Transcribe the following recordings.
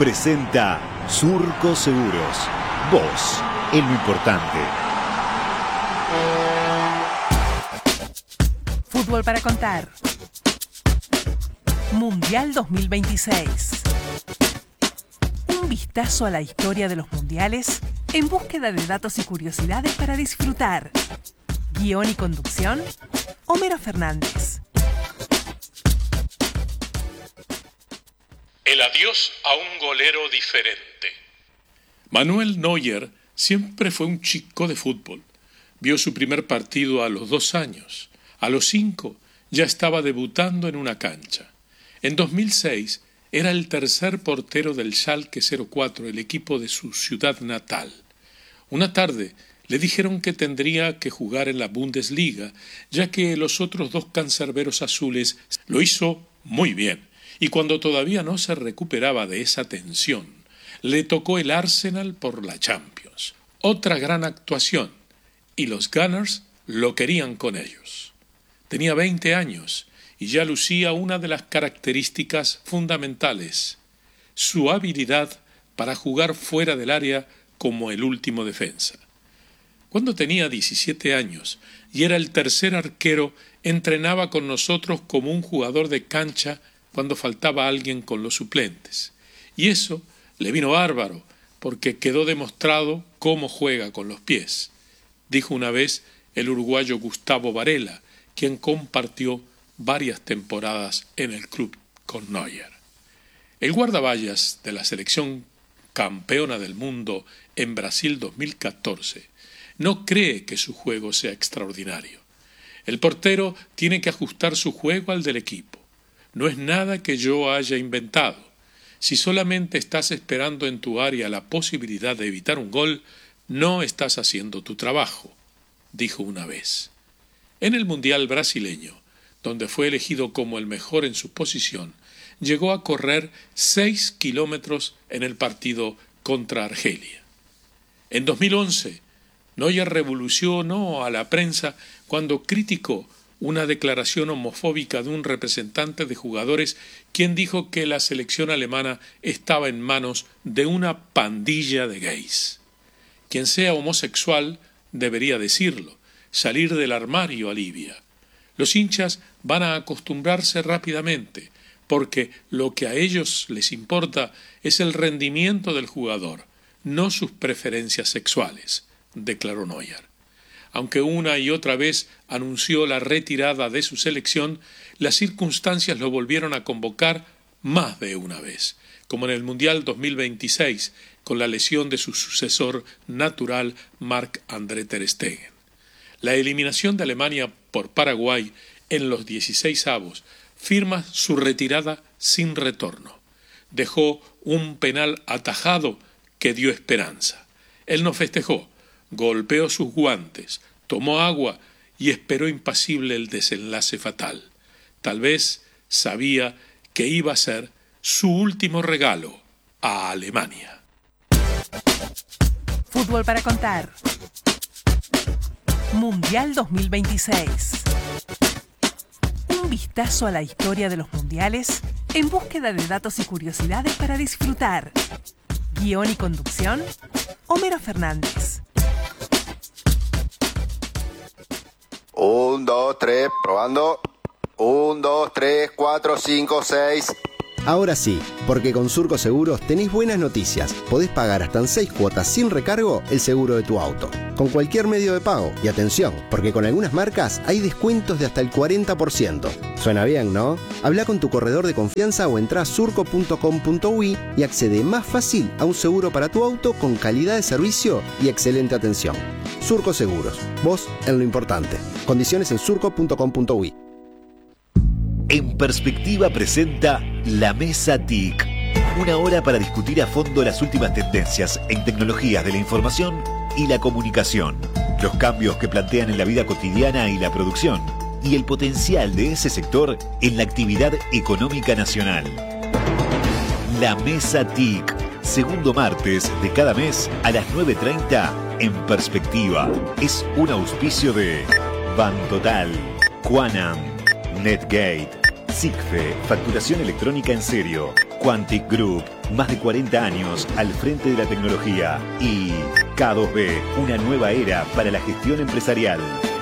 presenta Surco Seguros. Vos, en lo importante. Fútbol para contar. Mundial 2026. Un vistazo a la historia de los mundiales en búsqueda de datos y curiosidades para disfrutar. Guión y conducción, Homero Fernández. El adiós a un golero diferente. Manuel Neuer siempre fue un chico de fútbol. Vio su primer partido a los 2 años. A los 5 ya estaba debutando en una cancha. En 2006 era el tercer portero del Schalke 04, el equipo de su ciudad natal. Una tarde le dijeron que tendría que jugar en la Bundesliga, ya que los otros 2 cancerberos azules lo hizo muy bien. Y cuando todavía no se recuperaba de esa tensión, le tocó el Arsenal por la Champions. Otra gran actuación, y los Gunners lo querían con ellos. Tenía 20 años y ya lucía una de las características fundamentales, su habilidad para jugar fuera del área como el último defensa. Cuando tenía 17 años y era el tercer arquero, entrenaba con nosotros como un jugador de cancha cuando faltaba alguien con los suplentes. Y eso le vino bárbaro, porque quedó demostrado cómo juega con los pies, dijo una vez el uruguayo Gustavo Varela, quien compartió varias temporadas en el club con Neuer. El guardaballas de la selección campeona del mundo en Brasil 2014 no cree que su juego sea extraordinario. El portero tiene que ajustar su juego al del equipo. No es nada que yo haya inventado. Si solamente estás esperando en tu área la posibilidad de evitar un gol, no estás haciendo tu trabajo, dijo una vez. En el Mundial brasileño, donde fue elegido como el mejor en su posición, llegó a correr 6 kilómetros en el partido contra Argelia. En 2011, Neuer revolucionó a la prensa cuando criticó una declaración homofóbica de un representante de jugadores, quien dijo que la selección alemana estaba en manos de una pandilla de gays. Quien sea homosexual debería decirlo, salir del armario alivia. Los hinchas van a acostumbrarse rápidamente, porque lo que a ellos les importa es el rendimiento del jugador, no sus preferencias sexuales, declaró Neuer. Aunque una y otra vez anunció la retirada de su selección, las circunstancias lo volvieron a convocar más de una vez, como en el Mundial 2026, con la lesión de su sucesor natural Marc-André ter Stegen. La eliminación de Alemania por Paraguay en los 16avos firma su retirada sin retorno. Dejó un penal atajado que dio esperanza. Él no festejó, golpeó sus guantes, tomó agua y esperó impasible el desenlace fatal. Tal vez sabía que iba a ser su último regalo a Alemania. Fútbol para contar. Mundial 2026. Un vistazo a la historia de los mundiales en búsqueda de datos y curiosidades para disfrutar. Guión y conducción, Homero Fernández. 1, 2, 3, probando. 1, 2, 3, 4, 5, 6. Ahora sí, porque con Surco Seguros tenés buenas noticias. Podés pagar hasta en 6 cuotas sin recargo el seguro de tu auto, con cualquier medio de pago. Y atención, porque con algunas marcas hay descuentos de hasta el 40%. Suena bien, ¿no? Habla con tu corredor de confianza o entrá a surco.com.uy y accede más fácil a un seguro para tu auto con calidad de servicio y excelente atención. Surco Seguros, vos en lo importante. Condiciones en surco.com.uy. En Perspectiva presenta La Mesa TIC. Una hora para discutir a fondo las últimas tendencias en tecnologías de la información y la comunicación, los cambios que plantean en la vida cotidiana y la producción, y el potencial de ese sector en la actividad económica nacional. La Mesa TIC, segundo martes de cada mes a las 9:30 en Perspectiva. Es un auspicio de Bantotal, Quanam, Netgate, SICFE, facturación electrónica en serio, Quantic Group, más de 40 años al frente de la tecnología. Y K2B, una nueva era para la gestión empresarial.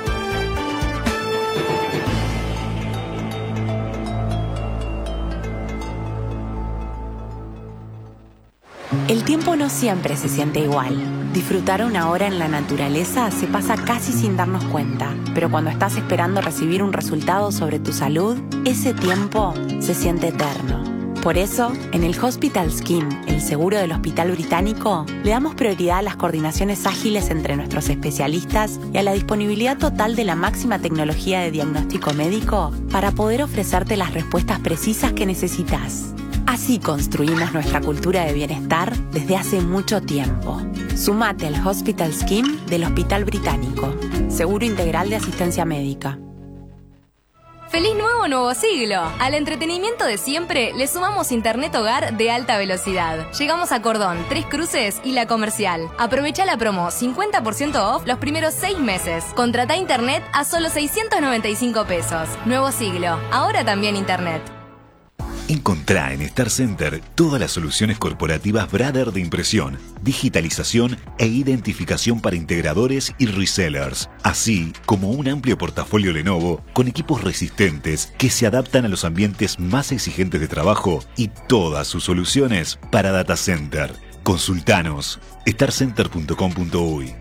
El tiempo no siempre se siente igual. Disfrutar una hora en la naturaleza se pasa casi sin darnos cuenta, pero cuando estás esperando recibir un resultado sobre tu salud, ese tiempo se siente eterno. Por eso, en el Hospital Scheme, el seguro del Hospital Británico, le damos prioridad a las coordinaciones ágiles entre nuestros especialistas y a la disponibilidad total de la máxima tecnología de diagnóstico médico para poder ofrecerte las respuestas precisas que necesitas. Así construimos nuestra cultura de bienestar desde hace mucho tiempo. Sumate al Hospital Scheme del Hospital Británico. Seguro integral de asistencia médica. ¡Feliz nuevo siglo! Al entretenimiento de siempre le sumamos internet hogar de alta velocidad. Llegamos a Cordón, Tres Cruces y La Comercial. Aprovecha la promo 50% off los primeros 6 meses. Contrata internet a solo 695 pesos. Nuevo siglo, ahora también internet. Encontrá en Star Center todas las soluciones corporativas Brother de impresión, digitalización e identificación para integradores y resellers, así como un amplio portafolio Lenovo con equipos resistentes que se adaptan a los ambientes más exigentes de trabajo y todas sus soluciones para data center. Consultanos starcenter.com.uy.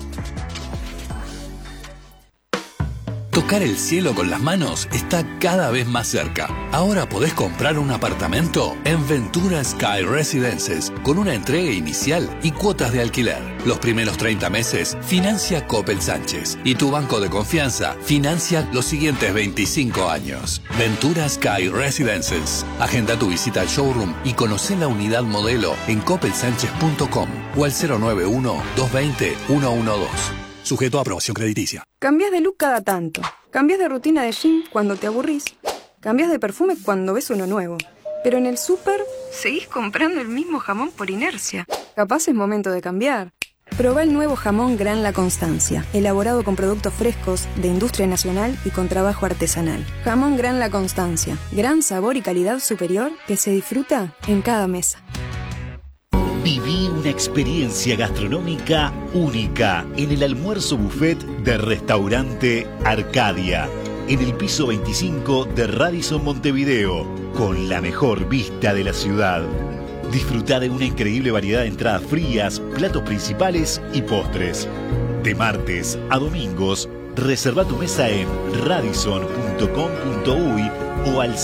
Tocar el cielo con las manos está cada vez más cerca. Ahora podés comprar un apartamento en Ventura Sky Residences con una entrega inicial y cuotas de alquiler. Los primeros 30 meses financia Coppel Sánchez y tu banco de confianza financia los siguientes 25 años. Ventura Sky Residences. Agenda tu visita al showroom y conoce la unidad modelo en coppelsanchez.com o al 091-220-112. Sujeto a aprobación crediticia. Cambias de look cada tanto. Cambias de rutina de gym cuando te aburrís. Cambias de perfume cuando ves uno nuevo. Pero en el súper seguís comprando el mismo jamón por inercia. Capaz es momento de cambiar. Probá el nuevo jamón Gran La Constancia, elaborado con productos frescos, de industria nacional y con trabajo artesanal. Jamón Gran La Constancia, gran sabor y calidad superior que se disfruta en cada mesa. Viví una experiencia gastronómica única en el almuerzo buffet de Restaurante Arcadia, en el piso 25 de Radisson Montevideo, con la mejor vista de la ciudad. Disfruta de una increíble variedad de entradas frías, platos principales y postres. De martes a domingos, reserva tu mesa en radisson.com.uy o al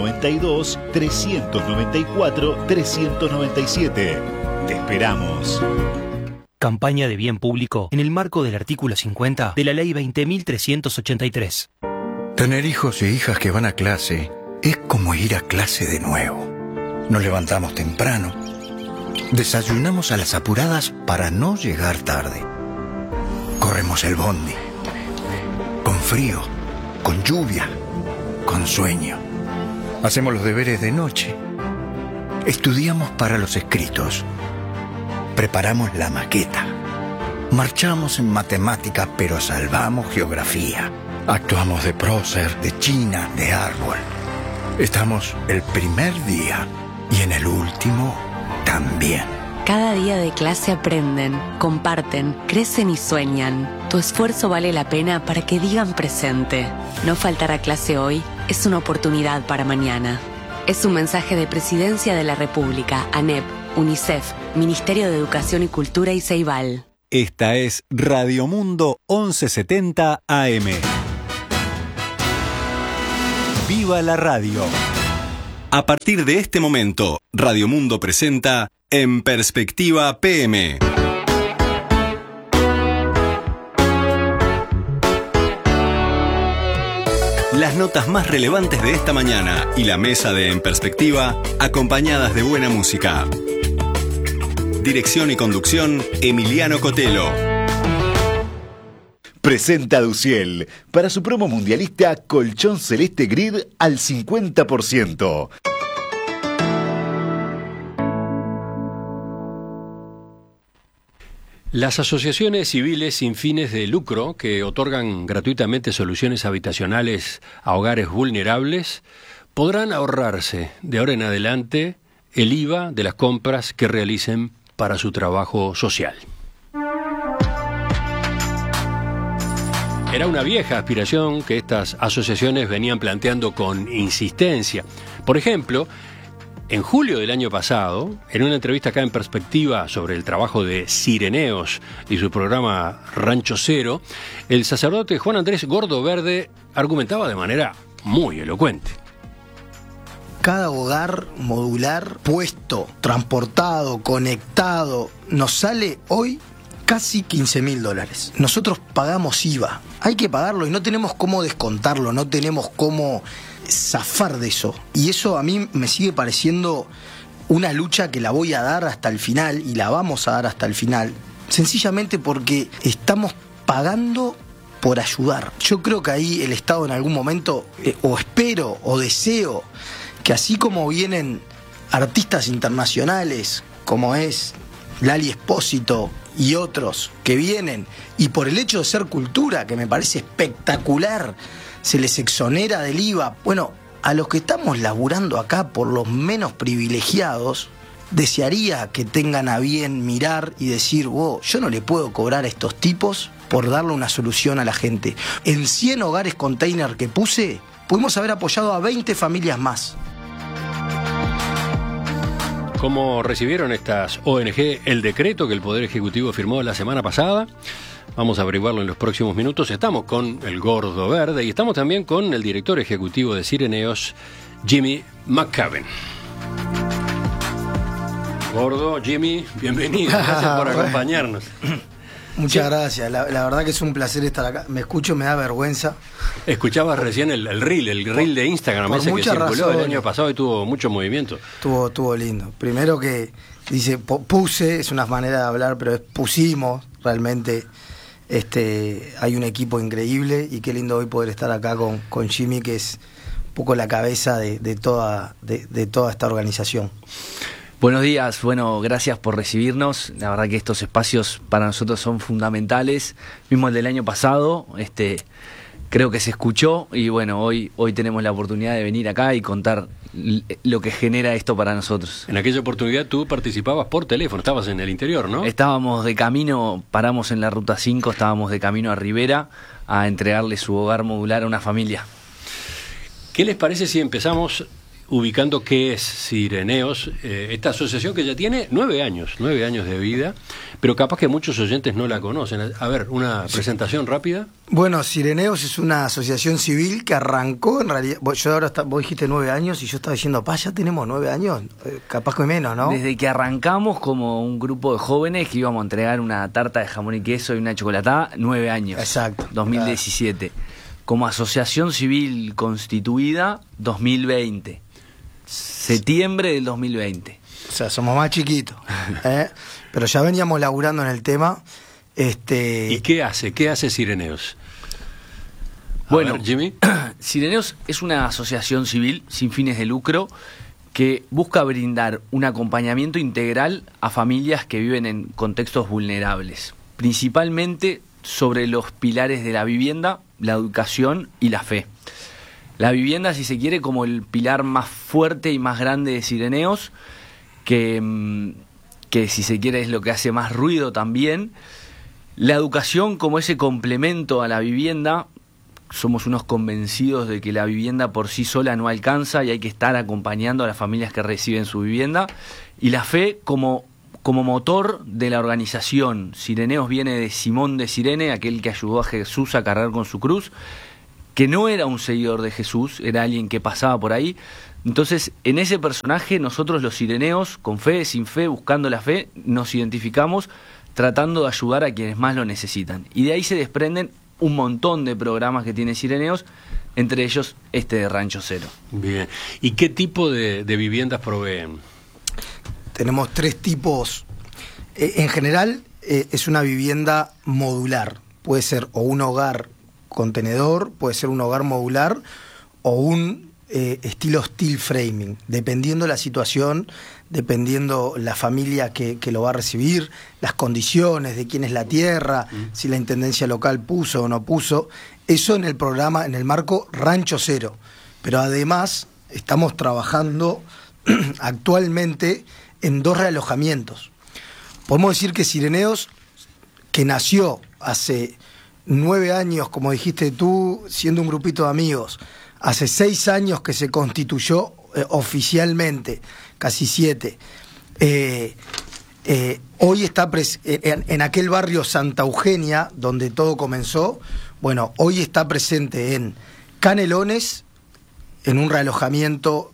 092-394-397. ¡Te esperamos! Campaña de bien público en el marco del artículo 50 de la Ley 20.383. Tener hijos e hijas que van a clase es como ir a clase de nuevo. Nos levantamos temprano, desayunamos a las apuradas para no llegar tarde. Corremos el bondi, con frío, con lluvia, con sueño. Hacemos los deberes de noche. Estudiamos para los escritos. Preparamos la maqueta. Marchamos en matemática, pero salvamos geografía. Actuamos de prócer, de china, de árbol. Estamos el primer día y en el último también. Cada día de clase aprenden, comparten, crecen y sueñan. Tu esfuerzo vale la pena para que digan presente. No faltar a clase hoy es una oportunidad para mañana. Es un mensaje de Presidencia de la República, ANEP, UNICEF, Ministerio de Educación y Cultura y Ceibal. Esta es Radio Mundo 1170 AM. ¡Viva la radio! A partir de este momento, Radio Mundo presenta En Perspectiva PM. Las notas más relevantes de esta mañana y la mesa de En Perspectiva, acompañadas de buena música. Dirección y conducción, Emiliano Cotelo. Presenta Duciel para su promo mundialista colchón celeste grid al 50%. Las asociaciones civiles sin fines de lucro que otorgan gratuitamente soluciones habitacionales a hogares vulnerables podrán ahorrarse de ahora en adelante el IVA de las compras que realicen para su trabajo social. Era una vieja aspiración que estas asociaciones venían planteando con insistencia. Por ejemplo, en julio del año pasado, en una entrevista acá en Perspectiva sobre el trabajo de Cireneos y su programa Rancho Cero, el sacerdote Juan Andrés Gordo Verde argumentaba de manera muy elocuente. Cada hogar modular, puesto, transportado, conectado, nos sale hoy casi $15.000. Nosotros pagamos IVA. Hay que pagarlo y no tenemos cómo descontarlo, no tenemos cómo zafar de eso. Y eso a mí me sigue pareciendo una lucha que la voy a dar hasta el final y la vamos a dar hasta el final. Sencillamente porque estamos pagando por ayudar. Yo creo que ahí el Estado en algún momento, o espero o deseo, que así como vienen artistas internacionales, como es Lali Espósito y otros que vienen, y por el hecho de ser cultura, que me parece espectacular, se les exonera del IVA. Bueno, a los que estamos laburando acá, por los menos privilegiados, desearía que tengan a bien mirar y decir, wow, yo no le puedo cobrar a estos tipos por darle una solución a la gente. En 100 hogares container que puse, pudimos haber apoyado a 20 familias más. ¿Cómo recibieron estas ONG el decreto que el Poder Ejecutivo firmó la semana pasada? Vamos a averiguarlo en los próximos minutos. Estamos con el Gordo Verde y estamos también con el director ejecutivo de Cireneos, Jimmy McCaben. Gordo, Jimmy, bienvenido. Gracias por acompañarnos. Muchas gracias, la verdad que es un placer estar acá. Me escucho, me da vergüenza. Escuchabas recién el reel de Instagram, ese que circuló el año pasado y tuvo mucho movimiento. Tuvo lindo. Primero que dice, puse, es una manera de hablar, pero pusimos, realmente hay un equipo increíble y qué lindo hoy poder estar acá con Jimmy, que es un poco la cabeza de toda esta organización. Buenos días, bueno, gracias por recibirnos. La verdad que estos espacios para nosotros son fundamentales. Mismo el del año pasado, creo que se escuchó y bueno, hoy tenemos la oportunidad de venir acá y contar lo que genera esto para nosotros. En aquella oportunidad tú participabas por teléfono, estabas en el interior, ¿no? Estábamos de camino, paramos en la Ruta 5, estábamos de camino a Rivera a entregarle su hogar modular a una familia. ¿Qué les parece si empezamos ubicando qué es Cireneos, esta asociación que ya tiene 9 años de vida, pero capaz que muchos oyentes no la conocen? A ver, una presentación rápida. Bueno, Cireneos es una asociación civil que arrancó, en realidad, vos dijiste 9 años y yo estaba diciendo, ya tenemos 9 años, capaz que menos, ¿no? Desde que arrancamos como un grupo de jóvenes que íbamos a entregar una tarta de jamón y queso y una chocolatada, 9 años. Exacto. 2017. Como asociación civil constituida, 2020. Septiembre del 2020. O sea, somos más chiquitos, pero ya veníamos laburando en el tema. ¿Y qué hace Cireneos? Bueno, ver, Jimmy. Cireneos es una asociación civil sin fines de lucro que busca brindar un acompañamiento integral a familias que viven en contextos vulnerables, principalmente sobre los pilares de la vivienda, la educación y la fe. La vivienda, si se quiere, como el pilar más fuerte y más grande de Cireneos, que si se quiere es lo que hace más ruido también. La educación como ese complemento a la vivienda. Somos unos convencidos de que la vivienda por sí sola no alcanza y hay que estar acompañando a las familias que reciben su vivienda. Y la fe como motor de la organización. Cireneos viene de Simón de Cirene, aquel que ayudó a Jesús a cargar con su cruz, que no era un seguidor de Jesús, era alguien que pasaba por ahí. Entonces, en ese personaje, nosotros los cireneos, con fe, sin fe, buscando la fe, nos identificamos tratando de ayudar a quienes más lo necesitan. Y de ahí se desprenden un montón de programas que tiene Cireneos, entre ellos este de Rancho Cero. Bien. ¿Y qué tipo de viviendas proveen? Tenemos 3 tipos. En general, es una vivienda modular. Puede ser o un hogar contenedor, puede ser un hogar modular o un estilo steel framing, dependiendo la situación, dependiendo la familia que lo va a recibir, las condiciones de quién es la tierra, si la intendencia local puso o no puso. Eso en el programa, en el marco Rancho Cero. Pero además estamos trabajando actualmente en 2 realojamientos. Podemos decir que Sireneos, que nació hace 9 años, como dijiste tú, siendo un grupito de amigos, hace 6 años que se constituyó oficialmente, casi 7, hoy está en aquel barrio Santa Eugenia, donde todo comenzó. Bueno, hoy está presente en Canelones, en un realojamiento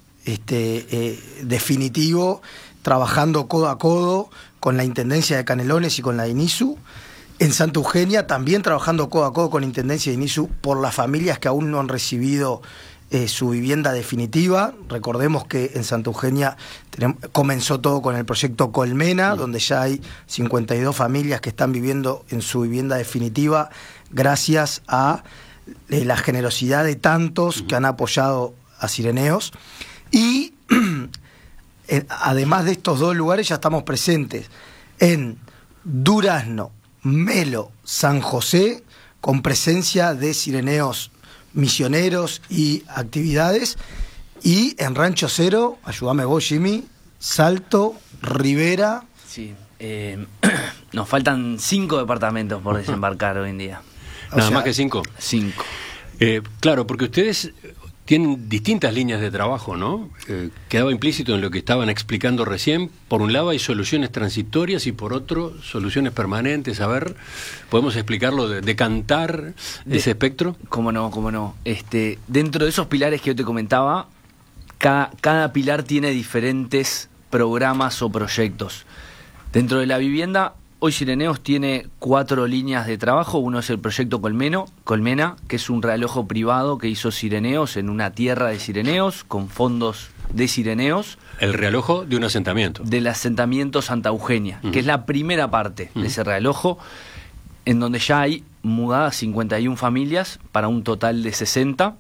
definitivo, trabajando codo a codo con la Intendencia de Canelones y con la INISU. En Santa Eugenia también trabajando codo a codo con la Intendencia de INISU por las familias que aún no han recibido su vivienda definitiva. Recordemos que en Santa Eugenia comenzó todo con el proyecto Colmena, donde ya hay 52 familias que están viviendo en su vivienda definitiva gracias a la generosidad de tantos que han apoyado a Sireneos. Y además de estos 2 lugares ya estamos presentes en Durazno, Melo, San José, con presencia de Sireneos misioneros y actividades, y en Rancho Cero, ayúdame vos, Jimmy, Salto, Rivera. Sí, nos faltan 5 departamentos por desembarcar hoy en día. ¿Nada más que 5? 5. Claro, porque ustedes tienen distintas líneas de trabajo, ¿no? Quedaba implícito en lo que estaban explicando recién. Por un lado hay soluciones transitorias y por otro soluciones permanentes. A ver, ¿podemos explicarlo, decantar ese espectro? Cómo no. Dentro de esos pilares que yo te comentaba, cada pilar tiene diferentes programas o proyectos. Dentro de la vivienda, hoy Sireneos tiene 4 líneas de trabajo. Uno es el proyecto Colmena, que es un realojo privado que hizo Sireneos en una tierra de Sireneos, con fondos de Sireneos. El realojo de un asentamiento. Del asentamiento Santa Eugenia, que es la primera parte de ese realojo, en donde ya hay mudadas 51 familias para un total de 60.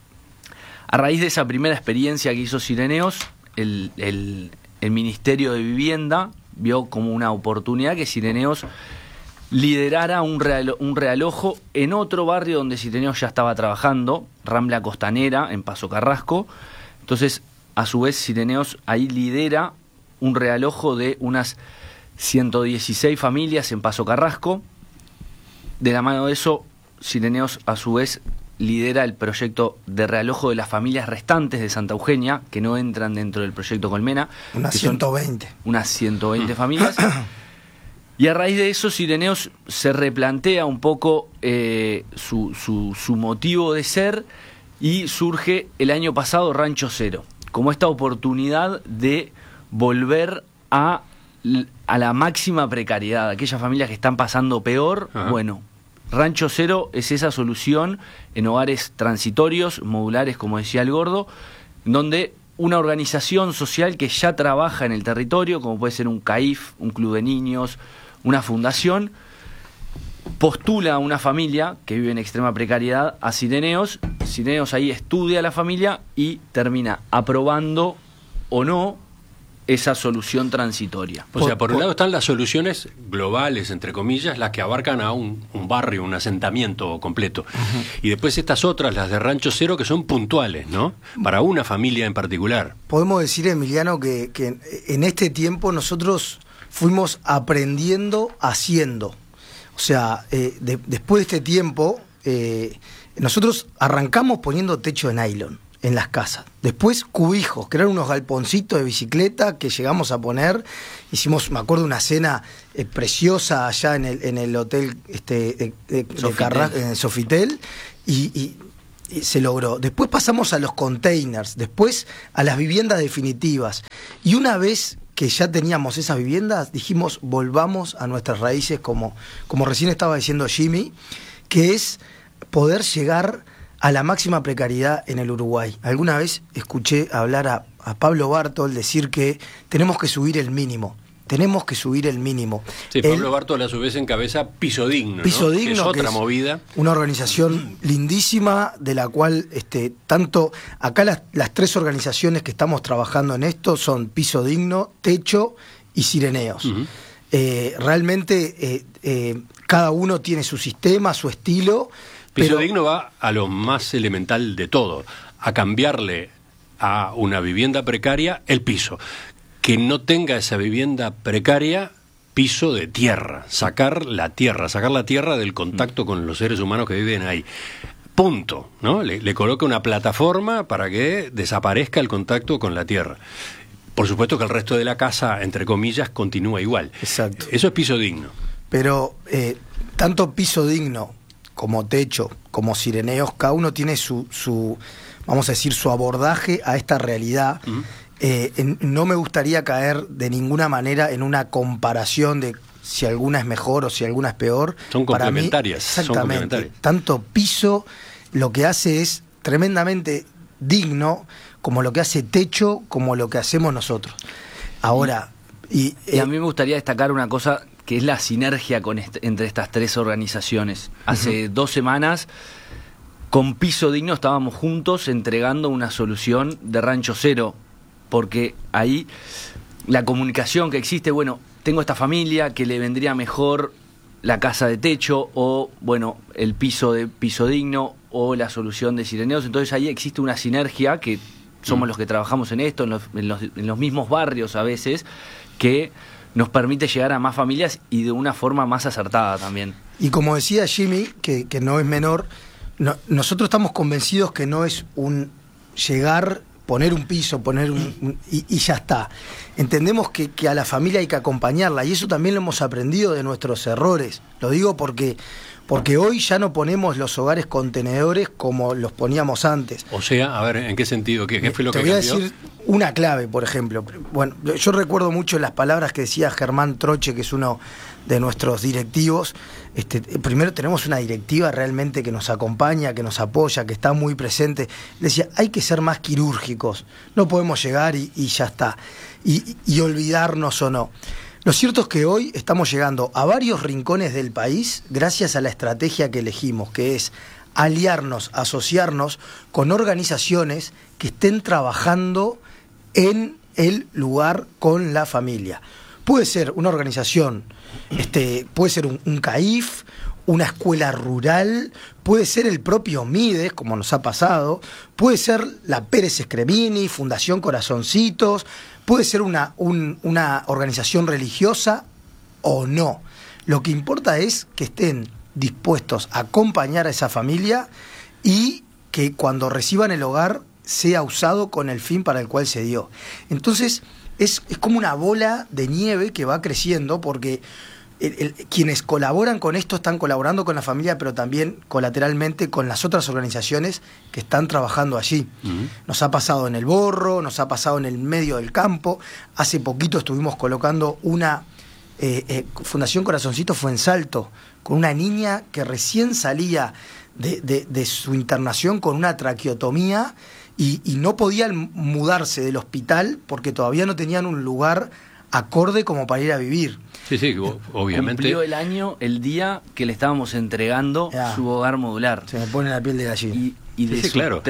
A raíz de esa primera experiencia que hizo Sireneos, el Ministerio de Vivienda vio como una oportunidad que Sireneos liderara un realojo en otro barrio donde Sireneos ya estaba trabajando, Rambla Costanera, en Paso Carrasco. Entonces, a su vez, Sireneos ahí lidera un realojo de unas 116 familias en Paso Carrasco. De la mano de eso, Sireneos a su vez lidera el proyecto de realojo de las familias restantes de Santa Eugenia, que no entran dentro del proyecto Colmena. Unas 120. Unas 120 familias. Y a raíz de eso, Sireneos se replantea un poco su motivo de ser, y surge el año pasado Rancho Cero, como esta oportunidad de volver a la máxima precariedad. Aquellas familias que están pasando peor, bueno, Rancho Cero es esa solución en hogares transitorios, modulares, como decía el Gordo, donde una organización social que ya trabaja en el territorio, como puede ser un CAIF, un club de niños, una fundación, postula a una familia que vive en extrema precariedad a Sireneos. Sireneos ahí estudia a la familia y termina aprobando o no esa solución transitoria. O sea, por un lado están las soluciones globales, entre comillas, las que abarcan a un barrio, un asentamiento completo. Y después estas otras, las de Rancho Cero, que son puntuales, ¿no? Para una familia en particular. Podemos decir, Emiliano, que en este tiempo nosotros fuimos aprendiendo haciendo. O sea, después de este tiempo, nosotros arrancamos poniendo techo de nylon en las casas. Después cubijos, que eran unos galponcitos de bicicleta que llegamos a poner. Hicimos, me acuerdo, una cena preciosa allá en el hotel Sofitel, y se logró. Después pasamos a los containers, después a las viviendas definitivas. Y una vez que ya teníamos esas viviendas, dijimos, volvamos a nuestras raíces, como recién estaba diciendo Jimmy, que es poder llegar a la máxima precariedad en el Uruguay. Alguna vez escuché hablar a Pablo Bartol decir que tenemos que subir el mínimo. Tenemos que subir el mínimo. Sí, Pablo Bartol a su vez encabeza Piso Digno, Piso ¿no? Digno, que es otra que es movida. Una organización lindísima, de la cual tanto acá las 3 organizaciones que estamos trabajando en esto son Piso Digno, Techo y Sireneos. Realmente cada uno tiene su sistema, su estilo. Piso Digno va a lo más elemental de todo, a cambiarle a una vivienda precaria el piso. Que no tenga esa vivienda precaria piso de tierra, sacar la tierra del contacto con los seres humanos que viven ahí. Punto, ¿no? Le coloca una plataforma para que desaparezca el contacto con la tierra. Por supuesto que el resto de la casa, entre comillas, continúa igual. Exacto. Eso es piso digno. Pero tanto piso digno como techo, como Sireneos, cada uno tiene su vamos a decir, su abordaje a esta realidad. No me gustaría caer de ninguna manera en una comparación de si alguna es mejor o si alguna es peor. Son complementarias. Para mí, exactamente. Tanto piso lo que hace es tremendamente digno, como lo que hace techo, como lo que hacemos nosotros. Ahora, y a mí me gustaría destacar una cosa que es la sinergia entre estas tres organizaciones. Hace 2 semanas, con Piso Digno, estábamos juntos entregando una solución de Rancho Cero, porque ahí la comunicación que existe, bueno, tengo esta familia que le vendría mejor la casa de techo, o bueno, el piso de Piso Digno, o la solución de Sireneos. Entonces ahí existe una sinergia, que somos los que trabajamos en esto, en los mismos barrios a veces, que nos permite llegar a más familias y de una forma más acertada también. Y como decía Jimmy, que no es menor, nosotros estamos convencidos que no es un llegar, poner un piso, y ya está. Entendemos que a la familia hay que acompañarla, y eso también lo hemos aprendido de nuestros errores. Lo digo porque hoy ya no ponemos los hogares contenedores como los poníamos antes. O sea, a ver, ¿en qué sentido? ¿Qué fue lo que cambió? Te voy a decir una clave, por ejemplo. Bueno, yo recuerdo mucho las palabras que decía Germán Troche, que es uno de nuestros directivos. Primero, tenemos una directiva realmente que nos acompaña, que nos apoya, que está muy presente. Le decía, hay que ser más quirúrgicos. No podemos llegar y ya está. Y olvidarnos o no. Lo cierto es que hoy estamos llegando a varios rincones del país gracias a la estrategia que elegimos, que es aliarnos, asociarnos con organizaciones que estén trabajando en el lugar con la familia. Puede ser una organización, puede ser un CAIF, una escuela rural, puede ser el propio Mides, como nos ha pasado, puede ser la Pérez Escremini, Fundación Corazoncitos, puede ser una organización religiosa o no. Lo que importa es que estén dispuestos a acompañar a esa familia y que cuando reciban el hogar sea usado con el fin para el cual se dio. Entonces es como una bola de nieve que va creciendo, porque quienes colaboran con esto están colaborando con la familia, pero también colateralmente con las otras organizaciones que están trabajando allí. Nos ha pasado en El Borro, nos ha pasado en el medio del campo. Hace poquito estuvimos colocando una Fundación Corazoncito, fue en Salto, con una niña que recién salía de su internación con una traqueotomía y no podían mudarse del hospital porque todavía no tenían un lugar acorde como para ir a vivir. Sí, obviamente. Cumplió el año, el día que le estábamos entregando su hogar modular. Se me pone la piel de gallina. Y de sus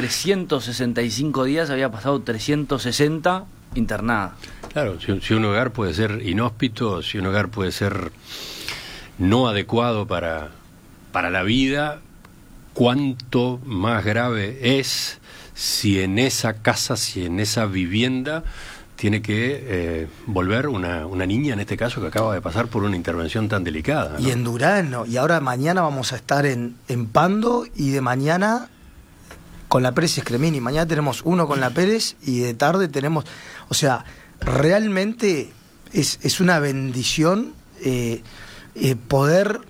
365 días había pasado 360 internada. Claro, si un hogar puede ser inhóspito, si un hogar puede ser no adecuado para la vida, cuánto más grave es si en esa casa, si en esa vivienda tiene que volver una niña, en este caso, que acaba de pasar por una intervención tan delicada, ¿no? Y en Durano, y ahora mañana vamos a estar en Pando, y de mañana con la Pérez Escremini. Mañana tenemos uno con la Pérez y de tarde tenemos... O sea, realmente es una bendición poder,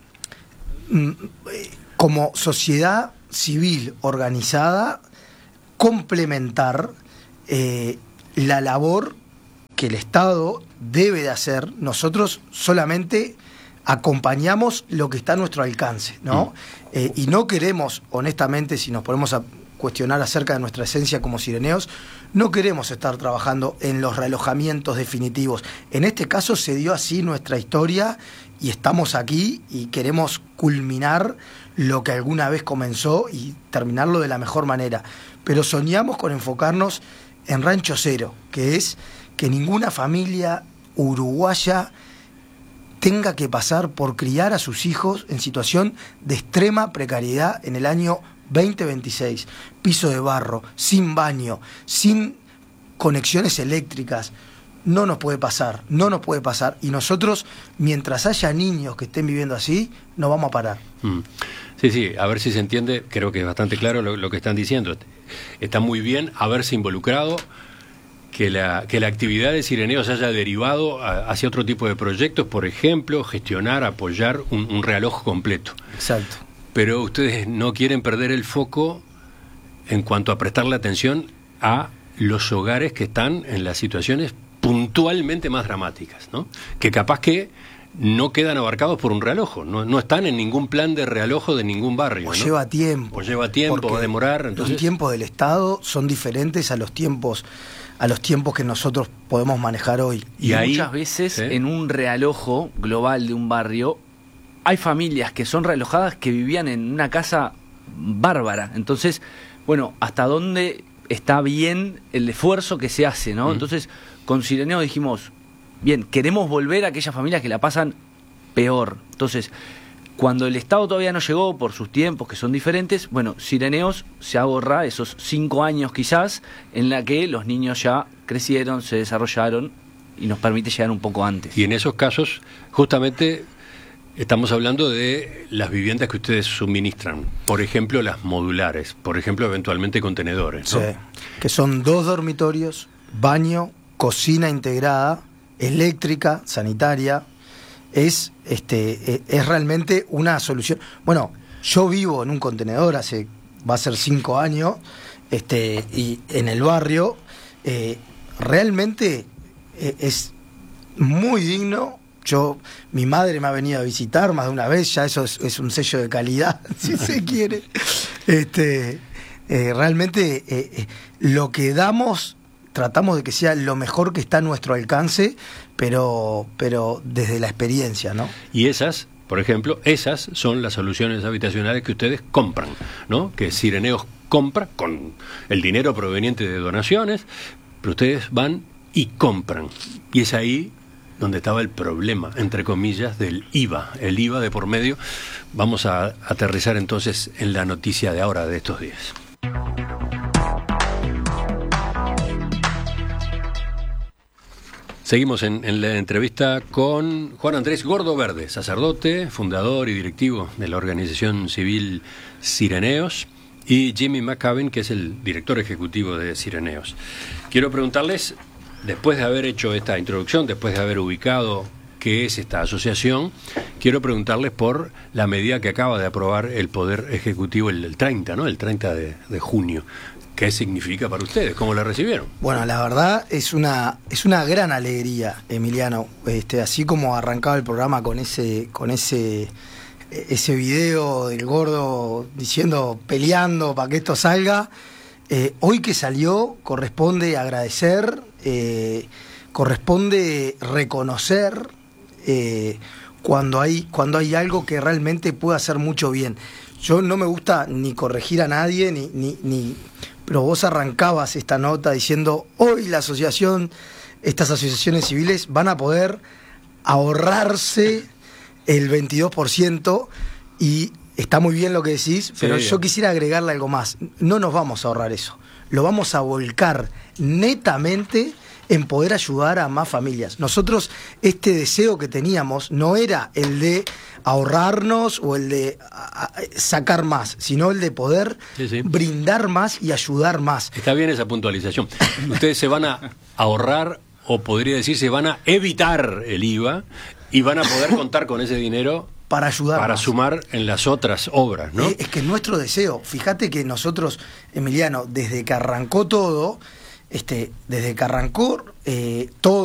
como sociedad civil organizada, complementar la labor que el Estado debe de hacer. Nosotros solamente acompañamos lo que está a nuestro alcance, ¿no? Y no queremos, honestamente, si nos ponemos a cuestionar acerca de nuestra esencia como Sireneos, no queremos estar trabajando en los realojamientos definitivos. En este caso se dio así nuestra historia y estamos aquí y queremos culminar lo que alguna vez comenzó y terminarlo de la mejor manera. Pero soñamos con enfocarnos en Rancho Cero, que es que ninguna familia uruguaya tenga que pasar por criar a sus hijos en situación de extrema precariedad en el año 2026. Piso de barro, sin baño, sin conexiones eléctricas. No nos puede pasar. Y nosotros, mientras haya niños que estén viviendo así, no vamos a parar. Sí, a ver si se entiende, creo que es bastante claro lo que están diciendo. Está muy bien haberse involucrado, que la actividad de Sireneos haya derivado hacia otro tipo de proyectos, por ejemplo, gestionar, apoyar un reloj completo. Exacto. Pero ustedes no quieren perder el foco en cuanto a prestarle atención a los hogares que están en las situaciones puntualmente más dramáticas, ¿no? Que capaz que no quedan abarcados por un realojo, no están en ningún plan de realojo de ningún barrio, ¿no? Lleva tiempo. Va a demorar. Entonces, los tiempos del Estado son diferentes a los tiempos que nosotros podemos manejar hoy. Y ahí, muchas veces en un realojo global de un barrio hay familias que son realojadas que vivían en una casa bárbara. Entonces, bueno, ¿hasta dónde está bien el esfuerzo que se hace, ¿no? Entonces, con Sireneos dijimos, bien, queremos volver a aquellas familias que la pasan peor. Entonces, cuando el Estado todavía no llegó por sus tiempos, que son diferentes, bueno, Sireneos se ahorra esos 5 años quizás, en la que los niños ya crecieron, se desarrollaron y nos permite llegar un poco antes. Y en esos casos, justamente, estamos hablando de las viviendas que ustedes suministran, por ejemplo, las modulares, por ejemplo, eventualmente contenedores, ¿no? Sí, que son 2 dormitorios, baño, cocina integrada, eléctrica, sanitaria. Es realmente una solución. Bueno, yo vivo en un contenedor va a ser 5 años, y en el barrio realmente es muy digno. Mi madre me ha venido a visitar más de una vez, ya eso es un sello de calidad, si se quiere. Realmente lo que damos, tratamos de que sea lo mejor que está a nuestro alcance, pero desde la experiencia, ¿no? Y esas, por ejemplo, esas son las soluciones habitacionales que ustedes compran, ¿no? Que Sireneos compra con el dinero proveniente de donaciones, pero ustedes van y compran. Y es ahí donde estaba el problema, entre comillas, del IVA, el IVA de por medio. Vamos a aterrizar entonces en la noticia de ahora, de estos días. Seguimos en la entrevista con Juan Andrés Gordo Verde, sacerdote, fundador y directivo de la organización civil Sireneos, y Jimmy McCaben, que es el director ejecutivo de Sireneos. Quiero preguntarles, después de haber hecho esta introducción, después de haber ubicado qué es esta asociación, quiero preguntarles por la medida que acaba de aprobar el Poder Ejecutivo el 30, ¿no? El 30 de junio. ¿Qué significa para ustedes? ¿Cómo la recibieron? Bueno, la verdad es una gran alegría, Emiliano. Así como arrancaba el programa con ese video del Gordo diciendo, peleando para que esto salga, hoy que salió corresponde agradecer, corresponde reconocer cuando hay algo que realmente puede hacer mucho bien. Yo no me gusta ni corregir a nadie, pero vos arrancabas esta nota diciendo, hoy estas asociaciones civiles van a poder ahorrarse el 22%, y está muy bien lo que decís, pero yo quisiera agregarle algo más. No nos vamos a ahorrar eso, lo vamos a volcar netamente en poder ayudar a más familias. Nosotros, este deseo que teníamos no era el de ahorrarnos o el de sacar más, sino el de poder brindar más y ayudar más. Está bien esa puntualización. Ustedes se van a ahorrar, o podría decir, se van a evitar el IVA, y van a poder contar con ese dinero para ayudar, para sumar en las otras obras, ¿no? Es que es nuestro deseo. Fíjate que nosotros, Emiliano, desde que arrancó todo, todo